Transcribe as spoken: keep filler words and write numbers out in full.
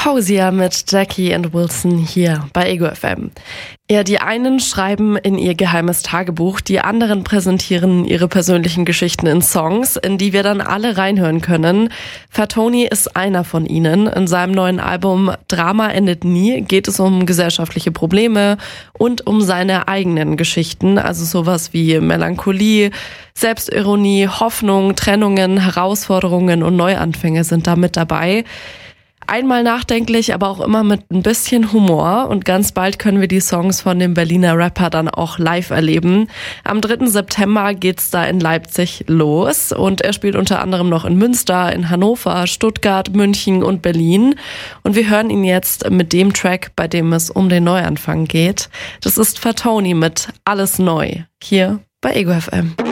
Hosier mit Jackie und Wilson hier bei Ego F M. Ja, die einen schreiben in ihr geheimes Tagebuch, die anderen präsentieren ihre persönlichen Geschichten in Songs, in die wir dann alle reinhören können. Fatoni ist einer von ihnen. In seinem neuen Album Drama endet nie geht es um gesellschaftliche Probleme und um seine eigenen Geschichten, also sowas wie Melancholie, Selbstironie, Hoffnung, Trennungen, Herausforderungen und Neuanfänge sind da mit dabei. Einmal nachdenklich, aber auch immer mit ein bisschen Humor, und ganz bald können wir die Songs von dem Berliner Rapper dann auch live erleben. Am dritten September geht's da in Leipzig los und er spielt unter anderem noch in Münster, in Hannover, Stuttgart, München und Berlin. Und wir hören ihn jetzt mit dem Track, bei dem es um den Neuanfang geht. Das ist Fatoni mit Alles Neu, hier bei Ego F M.